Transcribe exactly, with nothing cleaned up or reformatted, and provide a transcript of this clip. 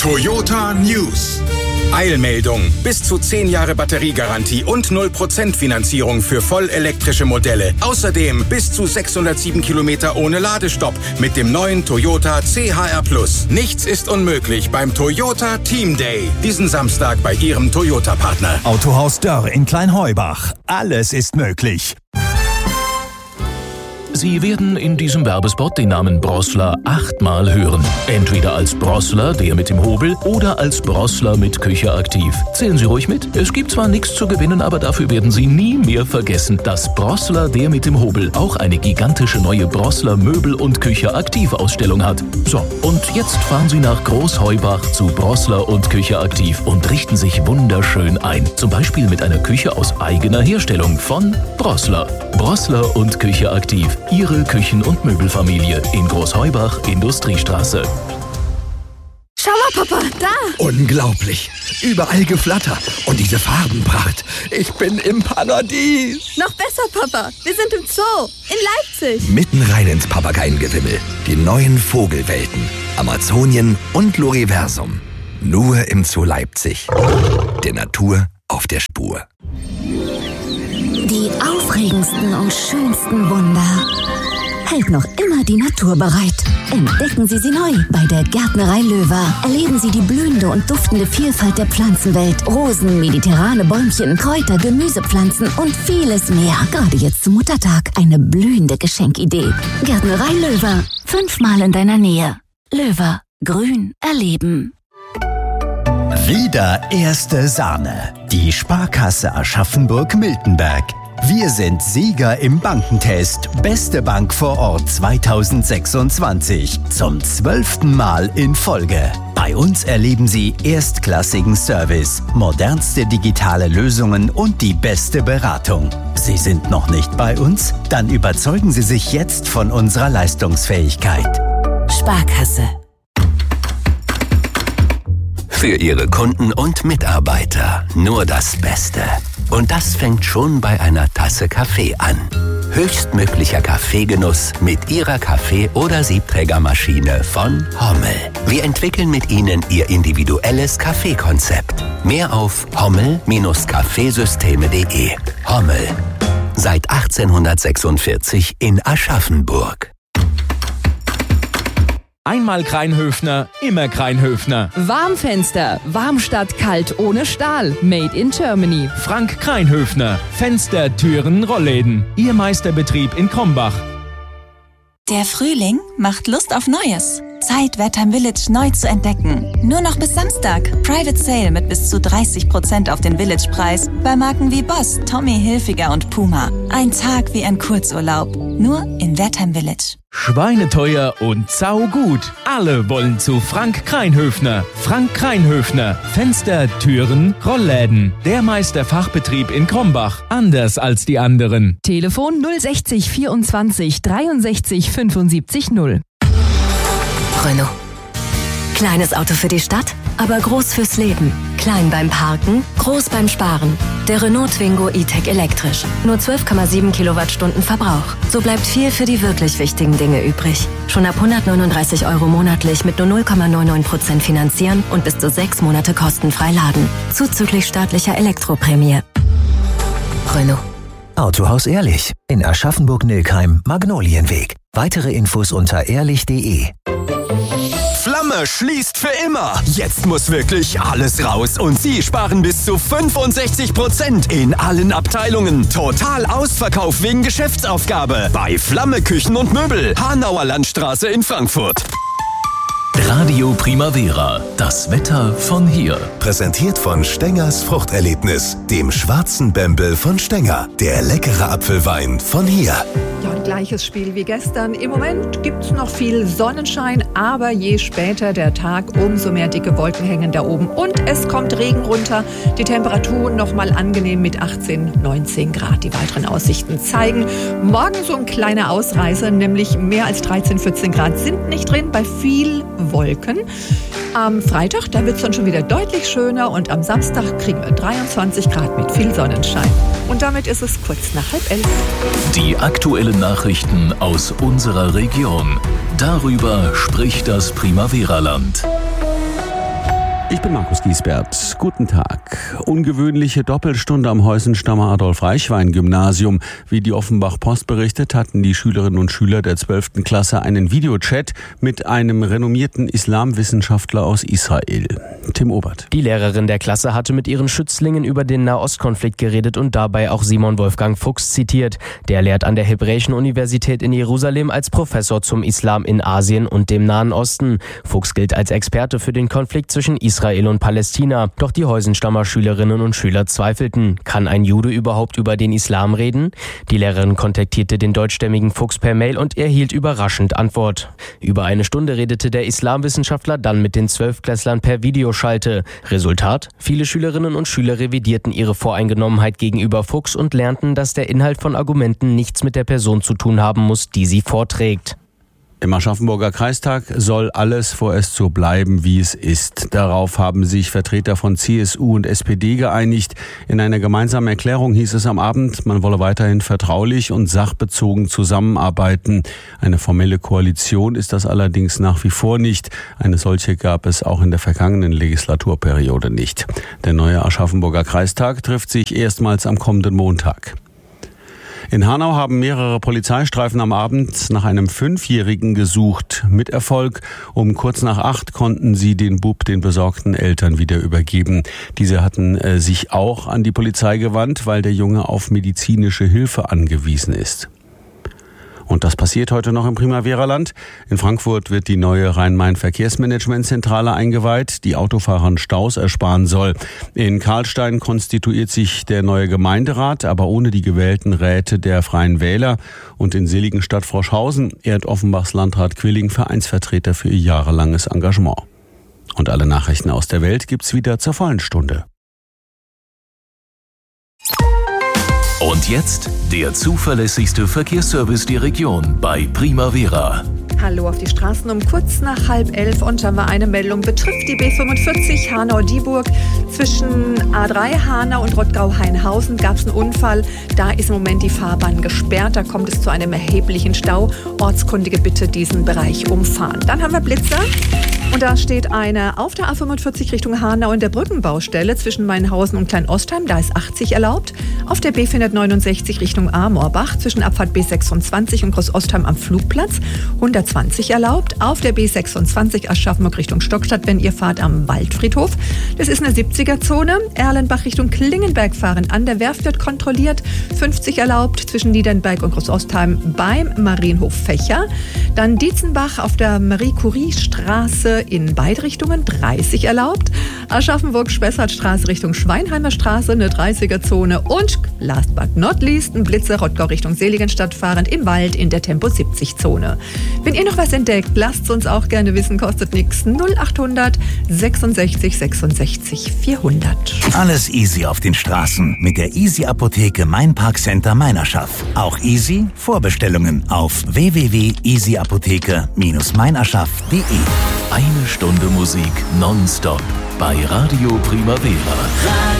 Toyota News. Eilmeldung. Bis zu zehn Jahre Batteriegarantie und null Prozent Finanzierung für vollelektrische Modelle. Außerdem bis zu sechshundertsieben Kilometer ohne Ladestopp mit dem neuen Toyota C H R Plus. Nichts ist unmöglich beim Toyota Team Day. Diesen Samstag bei Ihrem Toyota-Partner. Autohaus Dörr in Kleinheubach. Alles ist möglich. Sie werden in diesem Werbespot den Namen Brossler achtmal hören. Entweder als Brossler, der mit dem Hobel, oder als Brossler mit Küche aktiv. Zählen Sie ruhig mit. Es gibt zwar nichts zu gewinnen, aber dafür werden Sie nie mehr vergessen, dass Brossler, der mit dem Hobel, auch eine gigantische neue Brossler Möbel- und Küche aktiv Ausstellung hat. So, und jetzt fahren Sie nach Großheubach zu Brossler und Küche aktiv und richten sich wunderschön ein. Zum Beispiel mit einer Küche aus eigener Herstellung von Brossler. Brossler und Küche aktiv. Ihre Küchen- und Möbelfamilie in Großheubach, Industriestraße. Schau mal, Papa, da! Unglaublich. Überall Geflatter. Und diese Farbenpracht. Ich bin im Paradies. Noch besser, Papa. Wir sind im Zoo. In Leipzig. Mitten rein ins Papageiengewimmel. Die neuen Vogelwelten. Amazonien und Loriversum. Nur im Zoo Leipzig. Der Natur auf der Spur. Die aufregendsten und schönsten Wunder hält noch immer die Natur bereit. Entdecken Sie sie neu bei der Gärtnerei Löwer. Erleben Sie die blühende und duftende Vielfalt der Pflanzenwelt. Rosen, mediterrane Bäumchen, Kräuter, Gemüsepflanzen und vieles mehr. Gerade jetzt zum Muttertag eine blühende Geschenkidee. Gärtnerei Löwer. Fünfmal in deiner Nähe. Löwer. Grün erleben. Wieder erste Sahne. Die Sparkasse Aschaffenburg-Miltenberg. Wir sind Sieger im Bankentest. Beste Bank vor Ort zweitausendsechsundzwanzig. Zum zwölften Mal in Folge. Bei uns erleben Sie erstklassigen Service, modernste digitale Lösungen und die beste Beratung. Sie sind noch nicht bei uns? Dann überzeugen Sie sich jetzt von unserer Leistungsfähigkeit. Sparkasse. Für Ihre Kunden und Mitarbeiter nur das Beste. Und das fängt schon bei einer Tasse Kaffee an. Höchstmöglicher Kaffeegenuss mit Ihrer Kaffee- oder Siebträgermaschine von Hommel. Wir entwickeln mit Ihnen Ihr individuelles Kaffeekonzept. Mehr auf hommel Kaffeesysteme punkt de. Hommel. Seit achtzehnhundertsechsundvierzig in Aschaffenburg. Einmal Kreinhöfner, immer Kreinhöfner. Warmfenster, warm statt kalt ohne Stahl. Made in Germany. Frank Kreinhöfner. Fenster, Türen, Rollläden. Ihr Meisterbetrieb in Krombach. Der Frühling macht Lust auf Neues. Zeit, Wertheim Village neu zu entdecken. Nur noch bis Samstag. Private Sale mit bis zu dreißig Prozent auf den Village-Preis bei Marken wie Boss, Tommy Hilfiger und Puma. Ein Tag wie ein Kurzurlaub. Nur in Wertheim Village. Schweineteuer und saugut. Alle wollen zu Frank Kreinhöfner. Frank Kreinhöfner. Fenster, Türen, Rollläden. Der Meisterfachbetrieb in Krombach. Anders als die anderen. Telefon null sechzig vierundzwanzig dreiundsechzig fünfundsiebzig null. Renault. Kleines Auto für die Stadt, aber groß fürs Leben. Klein beim Parken, groß beim Sparen. Der Renault Twingo E-Tech elektrisch. Nur zwölf Komma sieben Kilowattstunden Verbrauch. So bleibt viel für die wirklich wichtigen Dinge übrig. Schon ab hundertneununddreißig Euro monatlich mit nur null Komma neunundneunzig Prozent finanzieren und bis zu sechs Monate kostenfrei laden. Zuzüglich staatlicher Elektroprämie. Renault. Autohaus Ehrlich. In Aschaffenburg-Nilkheim, Magnolienweg. Weitere Infos unter ehrlich punkt de. Flamme schließt für immer. Jetzt muss wirklich alles raus und Sie sparen bis zu fünfundsechzig Prozent in allen Abteilungen. Total Ausverkauf wegen Geschäftsaufgabe bei Flamme Küchen und Möbel. Hanauer Landstraße in Frankfurt. Radio Primavera. Das Wetter von hier. Präsentiert von Stengers Fruchterlebnis, dem schwarzen Bembel von Stenger. Der leckere Apfelwein von hier. Ja, ein gleiches Spiel wie gestern. Im Moment gibt's noch viel Sonnenschein, aber je später der Tag, umso mehr dicke Wolken hängen da oben. Und es kommt Regen runter. Die Temperatur nochmal angenehm mit achtzehn, neunzehn Grad. Die weiteren Aussichten zeigen morgen so ein kleiner Ausreißer, nämlich mehr als dreizehn, vierzehn Grad sind nicht drin, bei viel Wolken. Am Freitag, da wird es dann schon wieder deutlich schöner und am Samstag kriegen wir dreiundzwanzig Grad mit viel Sonnenschein. Und damit ist es kurz nach halb elf. Die aktuellen Nachrichten aus unserer Region. Darüber spricht das Primavera-Land. Ich bin Markus Giesbert. Guten Tag. Ungewöhnliche Doppelstunde am Heusenstammer Adolf-Reichwein-Gymnasium. Wie die Offenbach Post berichtet, hatten die Schülerinnen und Schüler der zwölften Klasse einen Videochat mit einem renommierten Islamwissenschaftler aus Israel. Tim Obert. Die Lehrerin der Klasse hatte mit ihren Schützlingen über den Nahostkonflikt geredet und dabei auch Simon Wolfgang Fuchs zitiert. Der lehrt an der Hebräischen Universität in Jerusalem als Professor zum Islam in Asien und dem Nahen Osten. Fuchs gilt als Experte für den Konflikt zwischen Israel und Palästina. Doch die Heusenstammer Schülerinnen und Schüler zweifelten. Kann ein Jude überhaupt über den Islam reden? Die Lehrerin kontaktierte den deutschstämmigen Fuchs per Mail und erhielt überraschend Antwort. Über eine Stunde redete der Islamwissenschaftler dann mit den Zwölftklässlern per Videoschalte. Resultat? Viele Schülerinnen und Schüler revidierten ihre Voreingenommenheit gegenüber Fuchs und lernten, dass der Inhalt von Argumenten nichts mit der Person zu tun haben muss, die sie vorträgt. Im Aschaffenburger Kreistag soll alles vorerst so bleiben, wie es ist. Darauf haben sich Vertreter von C S U und S P D geeinigt. In einer gemeinsamen Erklärung hieß es am Abend, man wolle weiterhin vertraulich und sachbezogen zusammenarbeiten. Eine formelle Koalition ist das allerdings nach wie vor nicht. Eine solche gab es auch in der vergangenen Legislaturperiode nicht. Der neue Aschaffenburger Kreistag trifft sich erstmals am kommenden Montag. In Hanau haben mehrere Polizeistreifen am Abend nach einem Fünfjährigen gesucht. Mit Erfolg. Um kurz nach acht konnten sie den Bub den besorgten Eltern wieder übergeben. Diese hatten äh, sich auch an die Polizei gewandt, weil der Junge auf medizinische Hilfe angewiesen ist. Und das passiert heute noch im Primavera-Land. In Frankfurt wird die neue Rhein-Main-Verkehrsmanagementzentrale eingeweiht, die Autofahrern Staus ersparen soll. In Karlstein konstituiert sich der neue Gemeinderat, aber ohne die gewählten Räte der Freien Wähler. Und in Seligenstadt-Froschhausen ehrt Offenbachs Landrat Quilling Vereinsvertreter für ihr jahrelanges Engagement. Und alle Nachrichten aus der Welt gibt's wieder zur vollen Stunde. Und jetzt der zuverlässigste Verkehrsservice der Region bei Primavera. Hallo auf die Straßen um kurz nach halb elf und haben wir eine Meldung, betrifft die B fünfundvierzig Hanau-Dieburg. Zwischen A drei Hanau und Rottgau-Hainhausen gab es einen Unfall. Da ist im Moment die Fahrbahn gesperrt, da kommt es zu einem erheblichen Stau. Ortskundige bitte diesen Bereich umfahren. Dann haben wir Blitzer. Und da steht einer auf der A fünfundvierzig Richtung Hanau in der Brückenbaustelle zwischen Mainhausen und Kleinostheim. Da ist achtzig erlaubt. Auf der B vierhundertneunundsechzig Richtung Amorbach zwischen Abfahrt B sechsundzwanzig und Großostheim am Flugplatz hundertzwanzig erlaubt. Auf der B sechsundzwanzig Aschaffenburg Richtung Stockstadt, wenn ihr fahrt am Waldfriedhof. Das ist eine siebziger-Zone. Erlenbach Richtung Klingenberg fahren. An der Werft wird kontrolliert. fünfzig erlaubt zwischen Niedernberg und Großostheim beim Marienhof Fächer. Dann Dietzenbach auf der Marie-Curie-Straße in beide Richtungen dreißig erlaubt. Aschaffenburg-Spessartstraße Richtung Schweinheimer Straße eine dreißiger-Zone. Und last but not least ein Blitzer Rottgau Richtung Seligenstadt fahrend im Wald in der Tempo siebzig-Zone. Wenn ihr noch was entdeckt, lasst es uns auch gerne wissen, kostet nichts. null achthundert sechsundsechzig sechsundsechzig vierhundert. Alles easy auf den Straßen mit der Easy Apotheke Main Park Center Meinerschaft. Auch easy Vorbestellungen auf w w w punkt easy apotheke Bindestrich meinerschaft punkt de. Eine Stunde Musik nonstop bei Radio Primavera.